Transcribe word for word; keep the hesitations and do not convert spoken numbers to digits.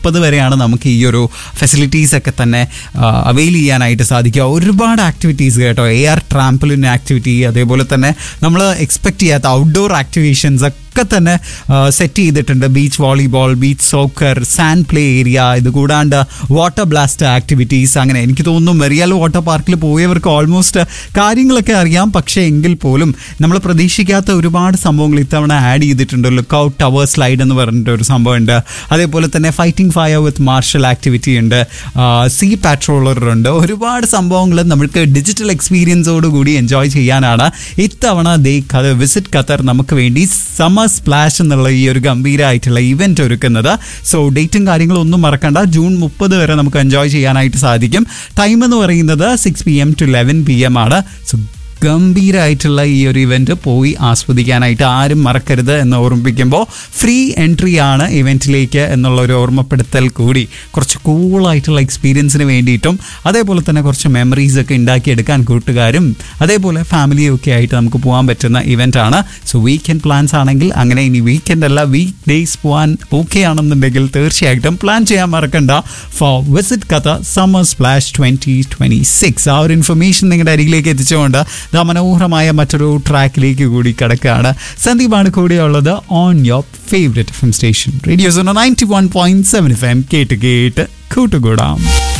മുപ്പത് വരെയാണ് നമുക്ക് ഈ ഒരു ഫെസിലിറ്റീസ് ഒക്കെ തന്നെ അവെയിൽ ചെയ്യാനായിട്ട് സാധിക്കുക. ഒരുപാട് ആക്ടിവിറ്റീസ് കേട്ടോ, എ ആർ ട്രാംപലിൻ ആക്ടിവിറ്റി, അതേപോലെ തന്നെ നമ്മൾ എക്സ്പെക്ട് ചെയ്യാത്ത ഔട്ട്ഡോർ ആക്ടിവേഷൻസ് ഒക്കെ തന്നെ സെറ്റ് ചെയ്തിട്ടുണ്ട്. Beach volleyball, beach soccer, sand play area, ഇത് കൂടാണ്ട് വാട്ടർ ബ്ലാസ്റ്റ് ആക്ടിവിറ്റീസ്. അങ്ങനെ എനിക്ക് തോന്നുന്നു മെറിയാൽ വാട്ടർ പാർക്കിൽ പോയവർക്ക് ഓൾമോസ്റ്റ് കാര്യങ്ങളൊക്കെ അറിയാം. പക്ഷേ എങ്കിൽ പോലും നമ്മൾ പ്രതീക്ഷിക്കാത്ത ഒരുപാട് സംഭവങ്ങൾ ഇത്തവണ ആഡ് ചെയ്തിട്ടുണ്ട്. ലുക്ക് ഔട്ട് ടവർ സ്ലൈഡ് എന്ന് പറഞ്ഞിട്ട് ഒരു സംഭവമുണ്ട്. അതേപോലെ തന്നെ ഫൈറ്റിംഗ് ഫയർ വിത്ത് മാർഷൽ ആക്ടിവിറ്റി ഉണ്ട്, സീ പാട്രോളർ ഉണ്ട്. ഒരുപാട് സംഭവങ്ങൾ നമുക്ക് ഡിജിറ്റൽ എക്സ്പീരിയൻസോട് കൂടി എൻജോയ് ചെയ്യാനാണ് ഇത്തവണ ദേ വിസിറ്റ് ഖത്തർ നമുക്ക് വേണ്ടി സമർ സ്പ്ലാഷ് എന്നുള്ള ഈ ഒരു ഗംഭീരമായിട്ടുള്ള ഇവന്റ് ഒരുക്കുന്നത്. സോ ഡേറ്റും കാര്യങ്ങളും ഒന്നും മറക്കണ്ട, ജൂൺ മുപ്പത് വരെ നമുക്ക് എൻജോയ് ചെയ്യാനായിട്ട് സാധിക്കും. ടൈം എന്ന് പറയുന്നത് six P M to eleven P M ആണ്. സോ ഗംഭീരമായിട്ടുള്ള ഈ ഒരു ഇവൻറ്റ് പോയി ആസ്വദിക്കാനായിട്ട് ആരും മറക്കരുത് എന്ന് ഓർമ്മിപ്പിക്കുമ്പോൾ ഫ്രീ എൻട്രി ആണ് ഇവൻറ്റിലേക്ക് എന്നുള്ള ഒരു ഓർമ്മപ്പെടുത്തൽ കൂടി. കുറച്ച് കൂളായിട്ടുള്ള എക്സ്പീരിയൻസിന് വേണ്ടിയിട്ടും അതേപോലെ തന്നെ കുറച്ച് മെമ്മറീസൊക്കെ ഉണ്ടാക്കിയെടുക്കാൻ കൂട്ടുകാരും അതേപോലെ ഫാമിലിയും ഒക്കെ ആയിട്ട് നമുക്ക് പോകാൻ പറ്റുന്ന ഇവൻ്റാണ്. സോ വീക്കെൻഡ് പ്ലാൻസ് ആണെങ്കിൽ അങ്ങനെ, ഇനി വീക്കെൻഡ് അല്ല വീക്ക് ഡേയ്സ് പോകാൻ ഓക്കെ ആണെന്നുണ്ടെങ്കിൽ തീർച്ചയായിട്ടും പ്ലാൻ ചെയ്യാൻ മറക്കണ്ട four visit Qatar summer splash twenty twenty six. ആ ഒരു ഇൻഫർമേഷൻ നിങ്ങളുടെ അരികിലേക്ക് എത്തിച്ചുകൊണ്ട് മനോഹരമായ മറ്റൊരു ട്രാക്കിലേക്ക് കൂടി കിടക്കുകയാണ്. സന്ദീപാണ് കൂടെയുള്ളത് on your favourite F M station radio സോണ ninety one point seven F M. കേട്ട് കേട്ട് കൂട്ടുകൂടാം.